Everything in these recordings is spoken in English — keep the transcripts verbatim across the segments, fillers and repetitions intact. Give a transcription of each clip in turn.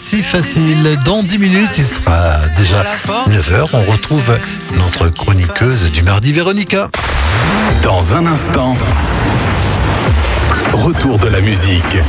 si facile. Dans dix minutes, il sera déjà neuf heures. On retrouve notre chroniqueuse du mardi, Véronica. Dans un instant, retour de la musique.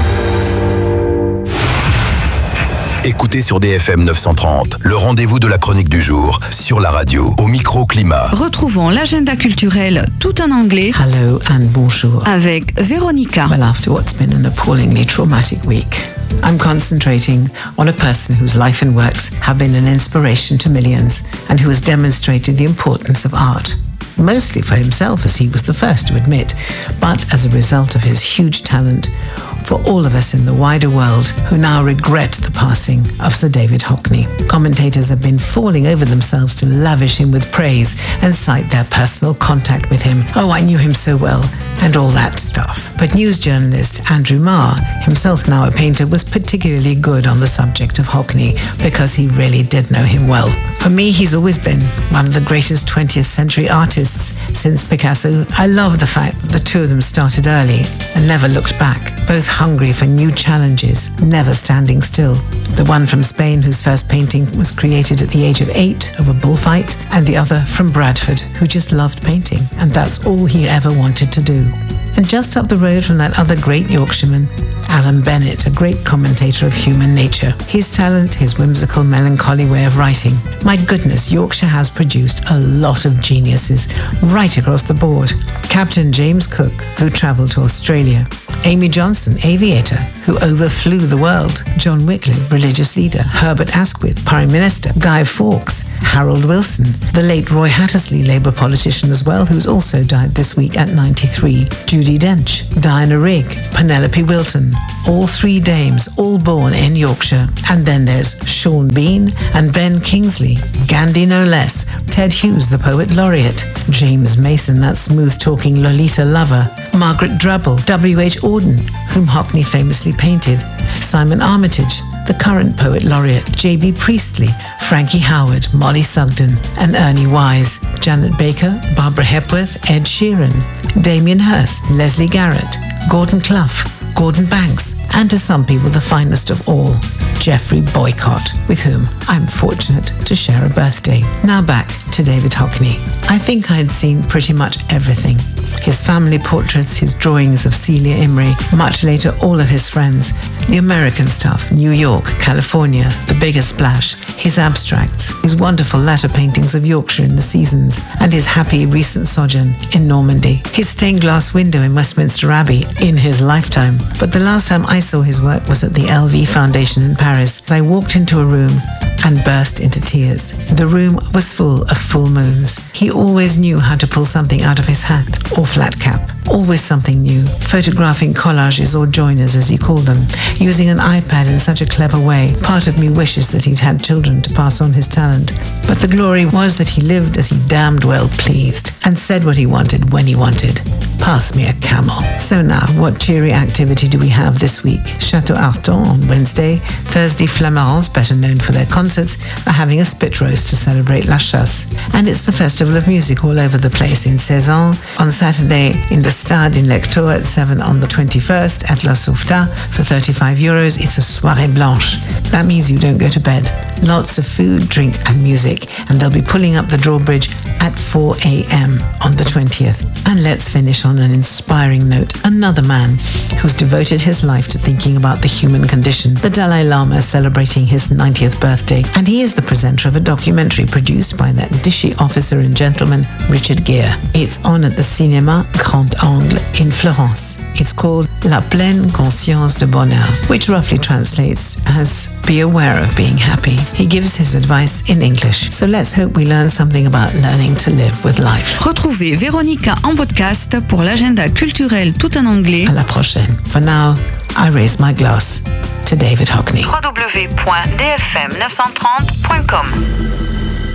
Écoutez sur D F M neuf cent trente, le rendez-vous de la chronique du jour, sur la radio, au micro-climat. Retrouvons l'agenda culturel tout en anglais. Hello and bonjour. Avec Véronica. Well, after what's been an appallingly traumatic week, I'm concentrating on a person whose life and works have been an inspiration to millions and who has demonstrated the importance of art. Mostly for himself, as he was the first to admit, but as a result of his huge talent for all of us in the wider world who now regret the passing of Sir David Hockney. Commentators have been falling over themselves to lavish him with praise and cite their personal contact with him. Oh, I knew him so well, and all that stuff. But news journalist Andrew Marr, himself now a painter, was particularly good on the subject of Hockney because he really did know him well. For me, he's always been one of the greatest twentieth century artists since Picasso. I love the fact that the two of them started early and never looked back, both hungry for new challenges, never standing still. The one from Spain, whose first painting was created at the age of eight of a bullfight, and the other from Bradford, who just loved painting, and that's all he ever wanted to do. And just up the road from that other great Yorkshireman, Alan Bennett, a great commentator of human nature. His talent, his whimsical, melancholy way of writing. My goodness, Yorkshire has produced a lot of geniuses right across the board. Captain James Cook, who travelled to Australia. Amy Johnson, aviator, who overflew the world. John Wycliffe, religious leader. Herbert Asquith, Prime Minister. Guy Fawkes. Harold Wilson, the late Roy Hattersley, Labour politician as well, who's also died this week at ninety-three. Judi Dench, Diana Rigg, Penelope Wilton, all three dames, all born in Yorkshire. And then there's Sean Bean and Ben Kingsley, Gandhi no less, Ted Hughes, the poet laureate, James Mason, that smooth-talking Lolita lover, Margaret Drabble, W H Auden, whom Hockney famously painted, Simon Armitage, the current poet laureate, J B Priestley, Frankie Howard, Molly Sugden, and Ernie Wise, Janet Baker, Barbara Hepworth, Ed Sheeran, Damien Hirst, Leslie Garrett, Gordon Clough, Gordon Banks, and to some people the finest of all, Geoffrey Boycott, with whom I'm fortunate to share a birthday. Now back to David Hockney. I think I'd seen pretty much everything. His family portraits, his drawings of Celia Imrie, much later all of his friends, the American stuff, New York, California, The Bigger Splash, his abstracts, his wonderful latter paintings of Yorkshire in the seasons, and his happy recent sojourn in Normandy, his stained glass window in Westminster Abbey in his lifetime. But the last time I saw his work was at the L V Foundation in Paris. I walked into a room and burst into tears. The room was full of full moons. He always knew how to pull something out of his hat or flat cap. Always something new, photographing collages or joiners as he called them, using an iPad in such a clever way. Part of me wishes that he'd had children to pass on his talent. But the glory was that he lived as he damned well pleased and said what he wanted when he wanted. Pass me a camel. So now, what cheery activity do we have this week? Chateau Arton on Wednesday. Thursday, Flamarans, better known for their concerts, are having a spit roast to celebrate La Chasse. And it's the Festival of Music all over the place in Cézanne. On Saturday, in the Stade in Lectoure at seven on the twenty-first at La Saufta for thirty-five euros. It's a soirée blanche. That means you don't go to bed. Lots of food, drink and music. And they'll be pulling up the drawbridge at four a.m. on the twentieth. And let's finish on an inspiring note. Another man who's devoted his life to thinking about the human condition. The Dalai Lama is celebrating his ninetieth birthday. And he is the presenter of a documentary produced by that dishy officer and gentleman, Richard Gere. It's on at the Cinéma Grand Angle in Florence. It's called La Pleine Conscience de Bonheur, which roughly translates as be aware of being happy. He gives his advice in English. So let's hope we learn something about learning to live with life. Retrouvez Véronica en podcast pour l'agenda culturel tout en anglais. À la prochaine. For now, I raise my glass to David Hockney. w w w point d f m neuf cent trente point com